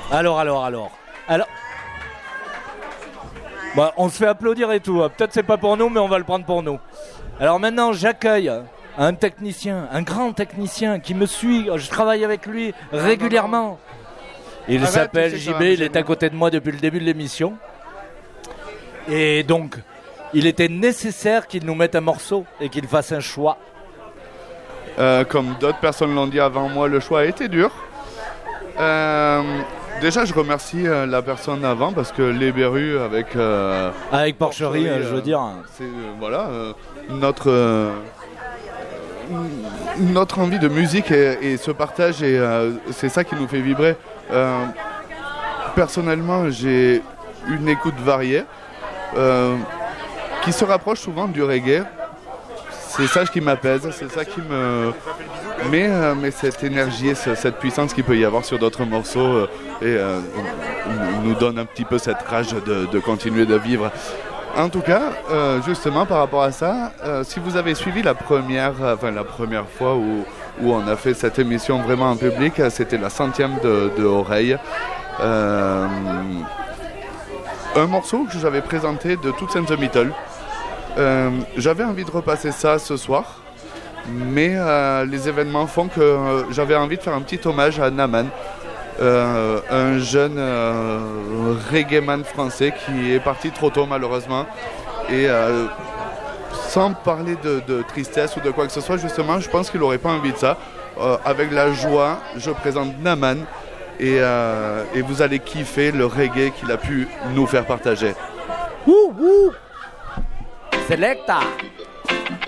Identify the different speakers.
Speaker 1: Alors. Bah, on se fait applaudir et tout. Peut-être c'est pas pour nous, mais on va le prendre pour nous. Alors maintenant, j'accueille un technicien, un grand technicien qui me suit. Je travaille avec lui régulièrement. Il s'appelle JB, il est à côté de moi depuis le début de l'émission. Et donc, il était nécessaire qu'il nous mette un morceau et qu'il fasse un choix.
Speaker 2: Comme d'autres personnes l'ont dit avant moi, le choix a été dur. Déjà, je remercie la personne avant parce que les Berus avec
Speaker 1: Porcherie, je veux dire.
Speaker 2: C'est notre envie de musique et ce partage et c'est ça qui nous fait vibrer. Personnellement, j'ai une écoute variée qui se rapproche souvent du reggae. C'est ça qui m'apaise, c'est ça qui me... Mais cette énergie, cette puissance qu'il peut y avoir sur d'autres morceaux nous donne un petit peu cette rage de continuer de vivre. En tout cas, justement par rapport à ça, si vous avez suivi la première fois où on a fait cette émission vraiment en public, c'était la 100e de Oreille. Un morceau que j'avais présenté de Toots and the Middle. J'avais envie de repasser ça ce soir, mais les événements font que j'avais envie de faire un petit hommage à Naman, un jeune reggaeman français qui est parti trop tôt malheureusement. Et sans parler de tristesse ou de quoi que ce soit, justement, je pense qu'il n'aurait pas envie de ça. Avec la joie, je présente Naman et vous allez kiffer le reggae qu'il a pu nous faire partager.
Speaker 1: Selecta.